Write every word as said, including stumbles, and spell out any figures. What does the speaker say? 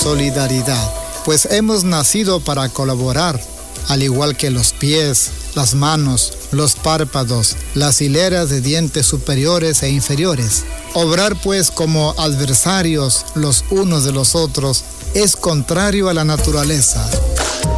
solidaridad, pues hemos nacido para colaborar, al igual que los pies, las manos, los párpados, las hileras de dientes superiores e inferiores. Obrar pues como adversarios los unos de los otros es contrario a la naturaleza.